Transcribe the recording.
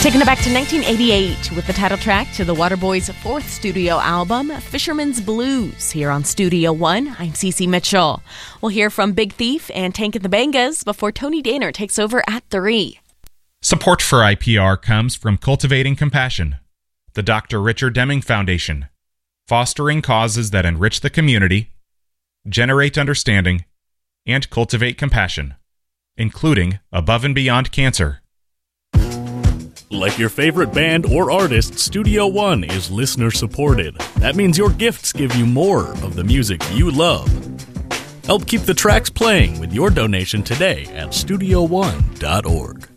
Taking it back to 1988 with the title track to the Waterboys' fourth studio album, Fisherman's Blues, here on Studio One. I'm Cece Mitchell. We'll hear from Big Thief and Tank and the Bangas before Tony Danner takes over at 3. Support for IPR comes from Cultivating Compassion, the Dr. Richard Deming Foundation, fostering causes that enrich the community, generate understanding, and cultivate compassion, including Above and Beyond Cancer. Like your favorite band or artist, Studio One is listener-supported. That means your gifts give you more of the music you love. Help keep the tracks playing with your donation today at StudioOne.org.